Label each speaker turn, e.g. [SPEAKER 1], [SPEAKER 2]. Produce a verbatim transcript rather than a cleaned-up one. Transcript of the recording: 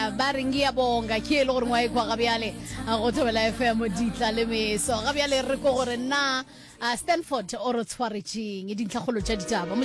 [SPEAKER 1] uh, ba reng ya bonga ke le gore ngwa e kwa ga bjale a go thobela F M ditla le meso ga bjale re go gore na uh, Stanford o re tshwaretseng e dintlhagolo tša ditaba